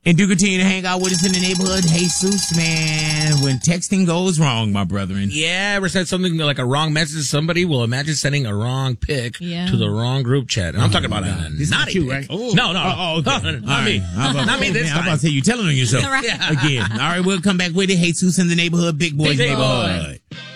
And do continue to hang out with us in the neighborhood. Jesus, man, when texting goes wrong, my brethren. Yeah, ever said something like a wrong message to somebody? Well, imagine sending a wrong pic to the wrong group chat. And I'm talking about a naughty pic. Right? Oh. No. Okay. Not me. Not me this time. I'm about to say you telling on yourself Right. again. All right, we'll come back with it. Jesus in the neighborhood, Big Boys Big neighborhood. Boy.